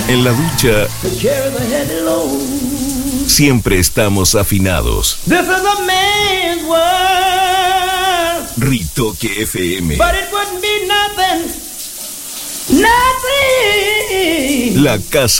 En la ducha siempre estamos afinados. This is a man's world. Ritoque FM. But it wouldn't be nothing. La casa